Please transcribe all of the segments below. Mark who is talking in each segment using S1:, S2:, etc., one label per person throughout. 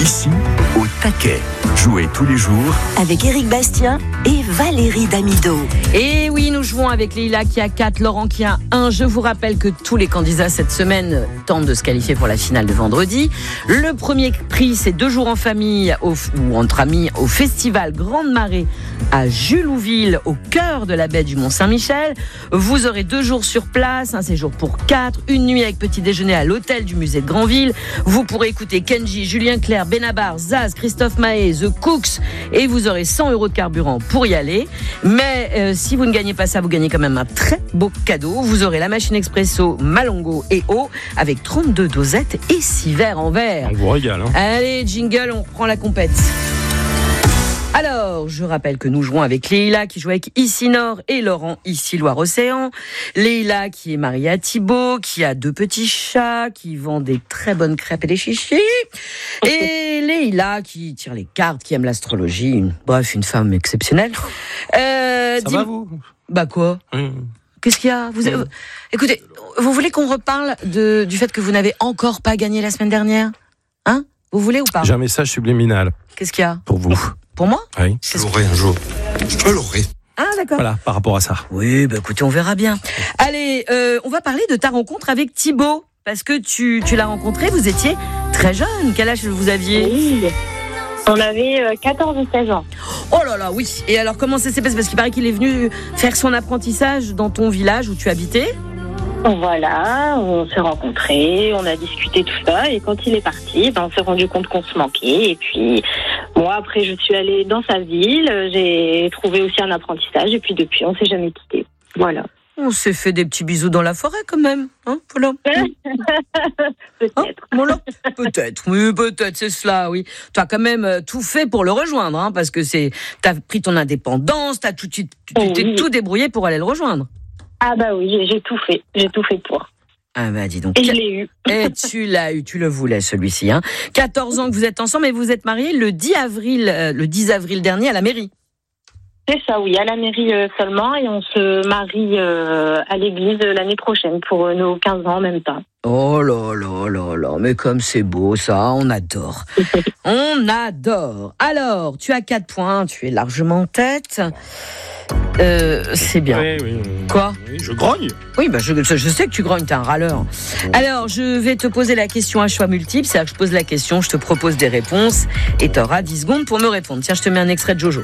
S1: Ici, au taquet. Jouez tous les jours
S2: avec Éric Bastien et Valérie Damido.
S3: Et oui, nous jouons avec Leïla qui a 4, Laurent qui a 1. Je vous rappelle que tous les candidats cette semaine tentent de se qualifier pour la finale de vendredi. Le premier prix, c'est 2 jours en famille ou entre amis au festival Grande Marée à Julouville, au cœur de la baie du Mont-Saint-Michel. Vous aurez 2 jours sur place, un séjour pour 4, une nuit avec petit déjeuner à l'hôtel du musée de Granville. Vous pourrez écouter Kenji, Julien Clerc, Benabar, Zaz, Christophe Maé, The Cooks, et vous aurez 100 € de carburant pour y aller. Mais si vous ne gagnez pas ça, vous gagnez quand même un très beau cadeau. Vous aurez la machine expresso Malongo et eau avec 32 dosettes et 6 verres en verre.
S4: On vous régale.
S3: Allez, jingle, on reprend la compète. Alors, je rappelle que nous jouons avec Leïla qui joue avec Ici Nord et Laurent Ici Loire-Océan. Leïla qui est mariée à Thibaut, qui a 2 petits chats, qui vend des très bonnes crêpes et des chichis. Et Leïla qui tire les cartes, qui aime l'astrologie. Bref, une femme exceptionnelle.
S4: Ça va vous ?
S3: Bah quoi ? Qu'est-ce qu'il y a ? Écoutez, vous voulez qu'on reparle du fait que vous n'avez encore pas gagné la semaine dernière ? Hein ? Vous voulez ou pas ?
S4: J'ai un message subliminal.
S3: Qu'est-ce qu'il y a ?
S4: Pour vous.
S3: Pour moi ?
S4: Oui.
S5: Je l'aurai un jour. Je l'aurai.
S3: Ah, d'accord.
S4: Voilà, par rapport à ça.
S3: Oui, bah écoutez, on verra bien. Allez, on va parler de ta rencontre avec Thibaut. Parce que tu l'as rencontré, vous étiez très jeune. Quel âge vous aviez ?
S6: Oui. On avait 14 ou 16 ans.
S3: Oh là là, oui. Et alors, comment ça s'est passé ? Parce qu'il paraît qu'il est venu faire son apprentissage dans ton village où tu habitais.
S6: Voilà, on s'est rencontrés, on a discuté tout ça, et quand il est parti, on s'est rendu compte qu'on se manquait. Et puis, moi, après, je suis allée dans sa ville, j'ai trouvé aussi un apprentissage, et puis depuis, on s'est jamais quittés. Voilà.
S3: On s'est fait des petits bisous dans la forêt quand même, hein, voilà.
S6: Peut-être.
S3: Hein, voilà. Peut-être, oui, peut-être, c'est cela, oui. Tu as quand même tout fait pour le rejoindre, hein, parce que t'as pris ton indépendance, tu t'es tout débrouillé pour aller le rejoindre.
S6: Ah bah oui, j'ai tout fait pour.
S3: Ah bah dis donc.
S6: Et je l'ai eu.
S3: Et tu l'as eu, tu le voulais celui-ci, hein. 14 ans que vous êtes ensemble et vous êtes mariés le 10 avril dernier à la mairie.
S6: C'est ça, oui, à la mairie seulement, et on se marie à l'église l'année prochaine pour nos 15 ans en même temps.
S3: Oh là là là là, mais comme c'est beau ça, on adore. On adore. Alors, tu as 4 points, tu es largement en tête. C'est bien.
S4: Oui.
S3: Quoi ?
S4: Oui, je grogne.
S3: Oui, bah je sais que tu grognes, t'es un râleur. Alors, je vais te poser la question à choix multiple. C'est-à-dire que je pose la question, je te propose des réponses et t'auras 10 secondes pour me répondre. Tiens, je te mets un extrait de Jojo.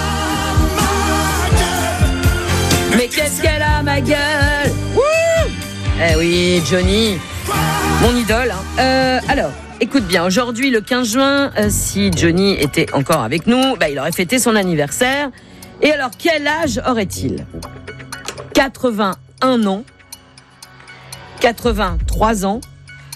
S3: Mais qu'est-ce qu'elle a, ma gueule ? Wouh ! Eh oui, Johnny, mon idole. Hein. Alors, écoute bien, aujourd'hui, le 15 juin, si Johnny était encore avec nous, il aurait fêté son anniversaire. Et alors, quel âge aurait-il ? 81 ans, 83 ans,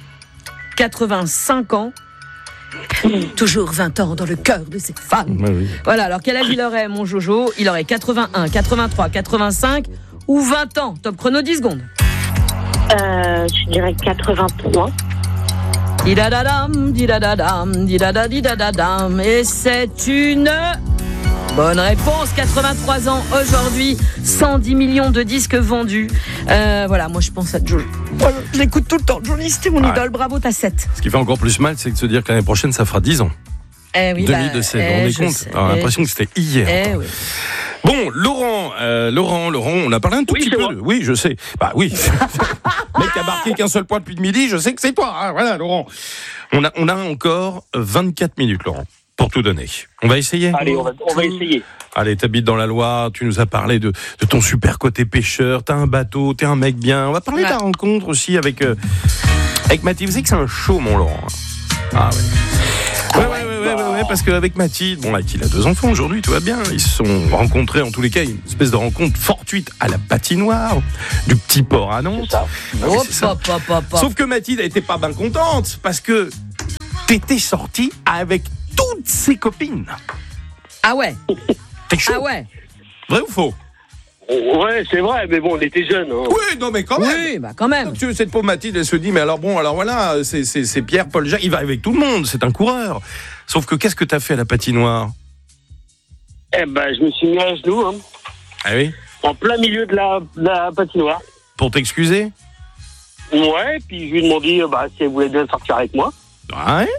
S3: 85 ans, toujours 20 ans dans le cœur de cette femme.
S4: Oui.
S3: Voilà, alors quel âge il aurait, mon Jojo ? Il aurait 81, 83, 85 ou 20 ans. Top chrono, 10 secondes.
S6: Je dirais 83.
S3: Didadadam, didadadam, didadadidadadam. Et c'est une... bonne réponse, 83 ans aujourd'hui, 110 millions de disques vendus. Voilà, moi je pense à Johnny. Voilà, je l'écoute tout le temps. Johnny, c'était mon idole. Bravo, t'as 7.
S4: Ce qui fait encore plus mal, c'est de se dire que l'année prochaine, ça fera 10 ans.
S3: Eh oui,
S4: 2017, vous vous rendez compte ? On a l'impression que c'était hier.
S3: Oui.
S4: Bon, Laurent, on a parlé un tout petit peu. Oui, je sais. Bah oui. Le mec qui a marqué qu'un seul point depuis le midi, je sais que c'est toi. Hein, voilà, Laurent. On a encore 24 minutes, Laurent, pour tout donner. On va essayer ?
S7: Allez, on va essayer.
S4: Allez, t'habites dans la Loire, tu nous as parlé de ton super côté pêcheur, t'as un bateau, t'es un mec bien. On va parler de ta rencontre aussi avec Mathilde. Vous savez que c'est un show, mon Laurent. Ah ouais. Ouais, parce qu'avec Mathilde, il a 2 enfants aujourd'hui, tout va bien. Ils se sont rencontrés, en tous les cas, une espèce de rencontre fortuite à la patinoire du petit port à Nantes.
S7: C'est ça.
S4: Sauf que Mathilde n'était pas bien contente, parce que t'étais sortie avec toutes ses copines.
S3: Ah ouais.
S4: T'es chaud.
S3: Ah ouais.
S4: Vrai ou faux ?
S7: Ouais, c'est vrai, mais bon, on était jeunes. Hein.
S4: Oui, non, mais quand même.
S3: Oui, quand même.
S4: Donc, cette pauvre Mathilde, elle se dit, mais alors voilà, c'est Pierre, Paul, Jacques, il va avec tout le monde, c'est un coureur. Sauf que qu'est-ce que t'as fait à la patinoire ?
S7: Je me suis mis à genoux, hein,
S4: Ah oui ?
S7: en plein milieu de la patinoire.
S4: Pour t'excuser ?
S7: Ouais, puis je lui ai demandé si elle voulait bien sortir avec moi.
S4: Ouais.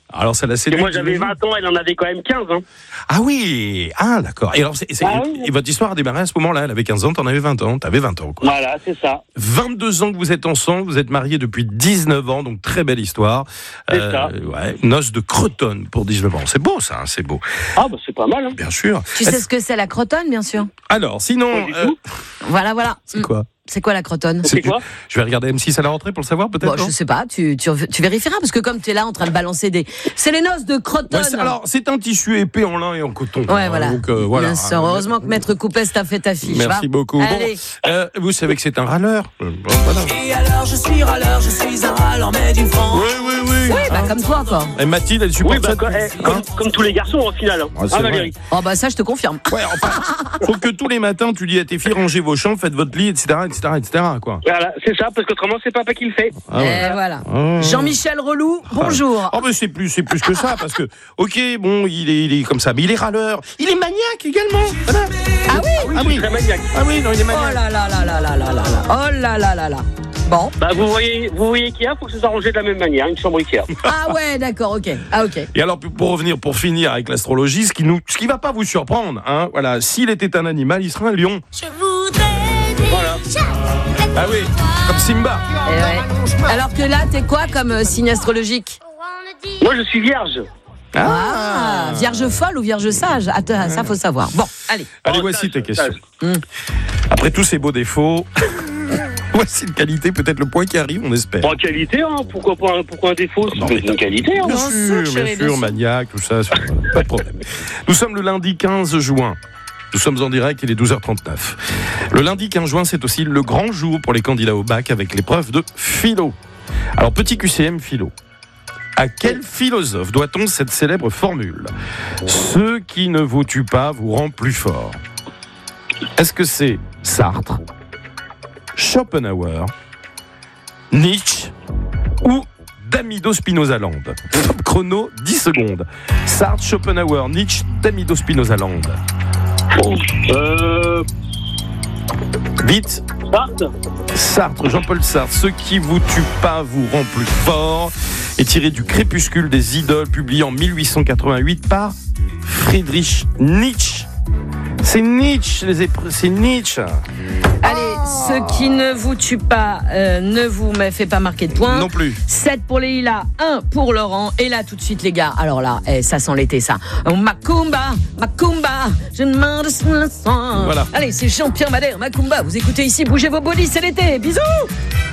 S4: Alors, ça l'a séduit.
S7: Et moi, j'avais 20 ans, elle en avait quand même 15. Hein.
S4: Ah oui. Ah, d'accord. Et alors, et votre histoire a démarré à ce moment-là. Elle avait 15 ans, t'en avais 20 ans. T'avais 20 ans, quoi.
S7: Voilà, c'est ça.
S4: 22 ans que vous êtes ensemble, vous êtes mariés depuis 19 ans, donc très belle histoire.
S7: C'est ça.
S4: Ouais, noces de Crotone pour 19 ans. C'est beau, ça, hein, c'est beau.
S7: Ah, bah, c'est pas mal. Hein.
S4: Bien sûr.
S3: Tu sais ce que c'est la crotonne, bien sûr.
S4: Alors, sinon...
S7: Pas du tout.
S3: Voilà.
S4: c'est quoi?
S3: C'est quoi la crotonne?
S7: C'est quoi?
S4: Je vais regarder M6 à la rentrée pour le savoir, peut-être.
S3: Bon, je sais pas, tu vérifieras, parce que comme tu es là en train de balancer des... C'est les noces de Crotone.
S4: Ouais, alors, c'est un tissu épais en lin et en coton.
S3: Ouais, voilà.
S4: Donc, voilà.
S3: Bien sûr, heureusement que Maître Coupès t'a fait ta fiche.
S4: Merci beaucoup.
S3: Allez.
S4: Bon, vous savez que c'est un râleur. Voilà.
S8: Et alors je suis râleur, je suis un râleur made in France.
S4: Oui.
S3: Oui, bah comme toi, quoi.
S4: Et Mathilde, elle supporte
S7: Oui, bah,
S4: ça.
S7: comme tous les garçons, au final. Hein.
S4: Ah, c'est
S7: Valérie.
S3: Oh bah ça, je te confirme.
S4: Ouais, enfin, faut que tous les matins, tu dis à tes filles, rangez vos chambres, faites votre lit, etc., quoi.
S7: Voilà, c'est ça, parce qu'autrement, c'est papa qui le fait.
S4: Ah ouais.
S3: Et voilà.
S4: Ah.
S3: Jean-Michel Reloux, bonjour.
S4: Oh, mais c'est plus que ça, parce que, ok, bon, il est comme ça, mais il est râleur. Il est maniaque également. Voilà.
S3: Ah oui?
S4: Ah oui.
S7: Très maniaque.
S4: Ah oui, non, il est
S3: Oh
S4: maniaque.
S3: là là là là là là là. Oh là là là là. Bon.
S7: Bah, vous voyez Ikea, faut que ce soit rangé de la même manière, une chambre Ikea.
S3: Ah ouais, d'accord, ok. Ah ok.
S4: Et alors, pour finir avec l'astrologie, ce qui va pas vous surprendre, hein, voilà, s'il était un animal, il serait un lion.
S8: Je voudrais
S7: Voilà.
S4: Ah oui, comme Simba.
S3: Eh ouais. Alors que là, t'es quoi comme signe astrologique?
S7: Moi, je suis vierge.
S3: Ah, vierge folle ou vierge sage? Attends, ça faut savoir. Bon, allez.
S4: Allez,
S7: Oh,
S4: voici
S7: sage,
S4: tes questions.
S7: sage.
S4: Après tous ces beaux défauts, voici une qualité, peut-être le point qui arrive, on espère.
S7: Pas qualité, hein. Pourquoi un défaut?
S4: Non,
S7: C'est une qualité, hein.
S4: Bien
S3: sûr,
S4: sûr,
S3: chérie,
S4: bien
S3: bien
S4: sûr,
S3: sûr.
S4: maniaque, tout ça, pas de problème. Nous sommes le lundi 15 juin. Nous sommes en direct, il est 12h39. Le lundi 15 juin, c'est aussi le grand jour pour les candidats au bac avec l'épreuve de philo. Alors, petit QCM philo. À quel philosophe doit-on cette célèbre formule? Ce qui ne vous tue pas vous rend plus fort. Est-ce que c'est Sartre, Schopenhauer, Nietzsche ou Damido Spinoza Land? Top chrono, 10 secondes. Sartre, Schopenhauer, Nietzsche, Damido Spinoza Land. Vite. Sartre, Jean-Paul Sartre. Ce qui vous tue pas vous rend plus fort. Est tiré du Crépuscule des idoles, publié en 1888 par Friedrich Nietzsche. C'est Nietzsche, c'est Nietzsche.
S3: Allez, ce qui ne vous tue pas ne vous fait pas marquer de points.
S4: Non plus.
S3: 7 pour les Lilas, 1 pour Laurent. Et là, tout de suite, les gars. Alors là, ça sent l'été, ça. Oh, Macumba, je demande ce sang.
S4: Voilà.
S3: Allez, c'est Jean-Pierre Madère, Macumba. Vous écoutez ici, bougez vos bodys, c'est l'été. Bisous.